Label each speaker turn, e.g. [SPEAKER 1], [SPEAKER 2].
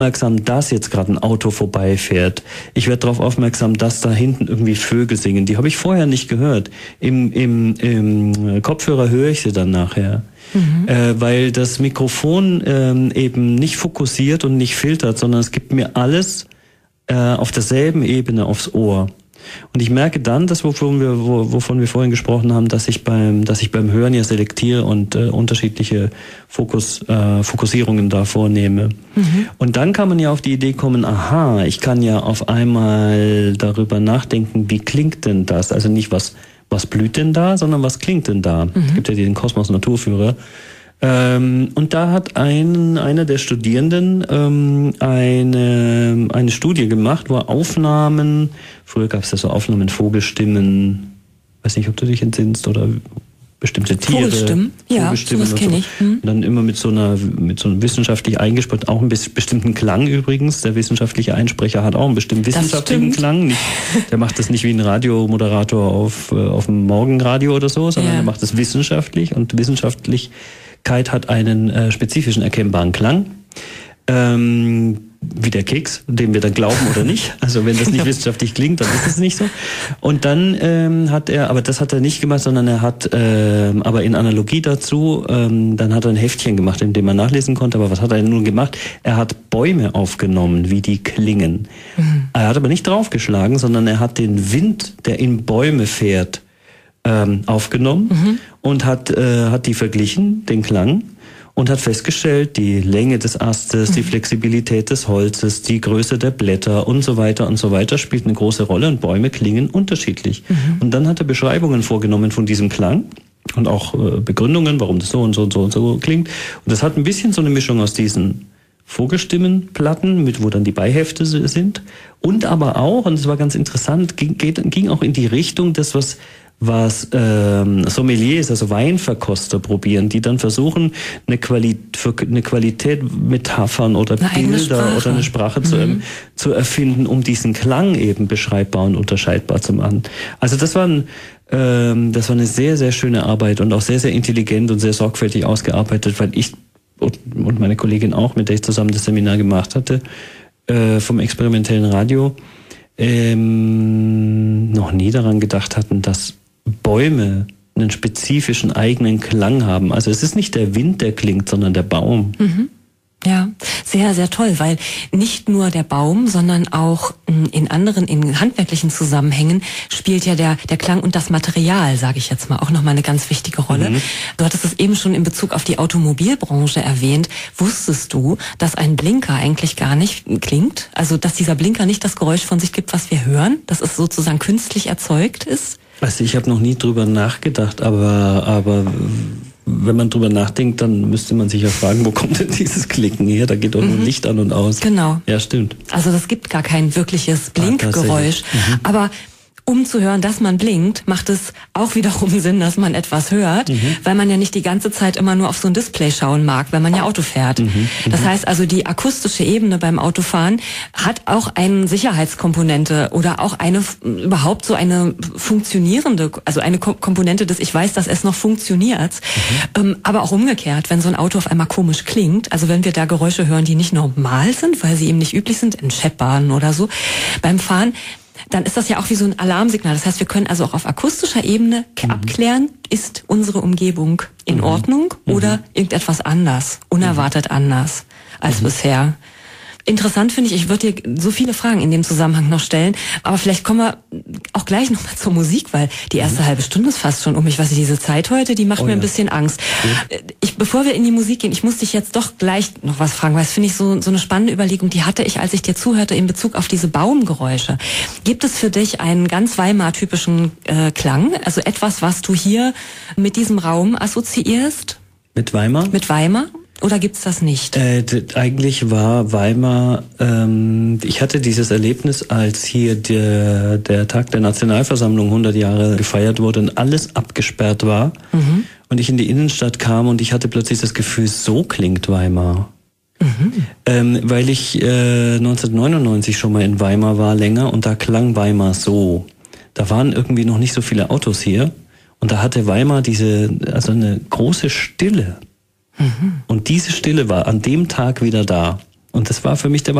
[SPEAKER 1] aufmerksam, dass jetzt gerade ein Auto vorbeifährt. Ich werde darauf aufmerksam, dass da hinten irgendwie Vögel singen. Die habe ich vorher nicht gehört. Im Kopfhörer höre ich sie dann nachher. Weil das Mikrofon eben nicht fokussiert und nicht filtert, sondern es gibt mir alles auf derselben Ebene aufs Ohr. Und ich merke dann, dass wovon wir vorhin gesprochen haben, dass ich beim Hören ja selektiere und unterschiedliche Fokussierungen da vornehme. Und dann kann man ja auf die Idee kommen, aha, ich kann ja auf einmal darüber nachdenken, wie klingt denn das? Also nicht was blüht denn da, sondern was klingt denn da? Es gibt ja den Kosmos Naturführer. Und da hat einer der Studierenden eine Studie gemacht, wo Aufnahmen, früher gab es ja so Aufnahmen, Vogelstimmen, weiß nicht, ob du dich entsinnst, oder bestimmte Tiere.
[SPEAKER 2] Vogelstimmen, ja, sowas kenne ich.
[SPEAKER 1] Und dann immer mit so einer wissenschaftlich eingesprochen, auch einen bestimmten Klang übrigens. Der wissenschaftliche Einsprecher hat auch einen bestimmten wissenschaftlichen Klang. Der macht das nicht wie ein Radiomoderator auf dem Morgenradio oder so, sondern er macht das wissenschaftlich, und Wissenschaftlichkeit hat einen spezifischen erkennbaren Klang. Wie der Keks, dem wir dann glauben oder nicht. Also wenn das nicht wissenschaftlich klingt, dann ist es nicht so. Und dann hat er, aber das hat er nicht gemacht, sondern er hat, aber in Analogie dazu, dann hat er ein Heftchen gemacht, in dem man nachlesen konnte. Aber was hat er nun gemacht? Er hat Bäume aufgenommen, wie die klingen. Er hat aber nicht draufgeschlagen, sondern er hat den Wind, der in Bäume fährt, aufgenommen und hat die verglichen, den Klang. Und hat festgestellt, die Länge des Astes, die Flexibilität des Holzes, die Größe der Blätter und so weiter spielt eine große Rolle, und Bäume klingen unterschiedlich. Und dann hat er Beschreibungen vorgenommen von diesem Klang und auch Begründungen, warum das so und so und so und so klingt. Und das hat ein bisschen so eine Mischung aus diesen Vogelstimmenplatten, wo dann die Beihefte sind, und aber auch, und das war ganz interessant, ging auch in die Richtung des, was Sommeliers, also Weinverkoster, probieren, die dann versuchen, eine Qualität Metaphern oder Bilder oder eine Sprache zu erfinden, um diesen Klang eben beschreibbar und unterscheidbar zu machen. Also das war eine sehr, sehr schöne Arbeit und auch sehr, sehr intelligent und sehr sorgfältig ausgearbeitet, weil ich und meine Kollegin auch, mit der ich zusammen das Seminar gemacht hatte, vom experimentellen Radio, noch nie daran gedacht hatten, dass Bäume einen spezifischen eigenen Klang haben. Also es ist nicht der Wind, der klingt, sondern der Baum.
[SPEAKER 2] Ja, sehr, sehr toll, weil nicht nur der Baum, sondern auch in handwerklichen Zusammenhängen spielt ja der Klang und das Material, sage ich jetzt mal, auch nochmal eine ganz wichtige Rolle. Du hattest es eben schon in Bezug auf die Automobilbranche erwähnt. Wusstest du, dass ein Blinker eigentlich gar nicht klingt? Also, dass dieser Blinker nicht das Geräusch von sich gibt, was wir hören? Dass es sozusagen künstlich erzeugt ist?
[SPEAKER 1] Also ich habe noch nie drüber nachgedacht, aber wenn man drüber nachdenkt, dann müsste man sich ja fragen, wo kommt denn dieses Klicken her? Da geht doch nur Licht an und aus.
[SPEAKER 2] Genau.
[SPEAKER 1] Ja, stimmt.
[SPEAKER 2] Also das gibt gar kein wirkliches Blinkgeräusch. Aber um zu hören, dass man blinkt, macht es auch wiederum Sinn, dass man etwas hört, weil man ja nicht die ganze Zeit immer nur auf so ein Display schauen mag, wenn man ja Auto fährt. Das heißt also, die akustische Ebene beim Autofahren hat auch eine Sicherheitskomponente oder auch überhaupt so eine funktionierende, also eine Komponente, dass ich weiß, dass es noch funktioniert. Aber auch umgekehrt, wenn so ein Auto auf einmal komisch klingt, also wenn wir da Geräusche hören, die nicht normal sind, weil sie eben nicht üblich sind, in Scheppern oder so, beim Fahren, dann ist das ja auch wie so ein Alarmsignal. Das heißt, wir können also auch auf akustischer Ebene abklären, ist unsere Umgebung in Ordnung oder irgendetwas anders, unerwartet anders als bisher. Interessant finde ich würde dir so viele Fragen in dem Zusammenhang noch stellen, aber vielleicht kommen wir auch gleich nochmal zur Musik, weil die erste halbe Stunde ist fast schon um. Ich weiß nicht, diese Zeit heute, die macht mir ein bisschen Angst. Bevor wir in die Musik gehen, ich muss dich jetzt doch gleich noch was fragen, weil das finde ich so eine spannende Überlegung, die hatte ich, als ich dir zuhörte, in Bezug auf diese Baumgeräusche. Gibt es für dich einen ganz Weimar-typischen Klang, also etwas, was du hier mit diesem Raum assoziierst?
[SPEAKER 1] Mit Weimar?
[SPEAKER 2] Mit Weimar? Oder gibt's das nicht?
[SPEAKER 1] Eigentlich war Weimar, ich hatte dieses Erlebnis, als hier der Tag der Nationalversammlung 100 Jahre gefeiert wurde und alles abgesperrt war. Und ich in die Innenstadt kam und ich hatte plötzlich das Gefühl, so klingt Weimar. Weil ich 1999 schon mal in Weimar war, länger, und da klang Weimar so. Da waren irgendwie noch nicht so viele Autos hier und da hatte Weimar eine große Stille. Und diese Stille war an dem Tag wieder da. Und das war für mich der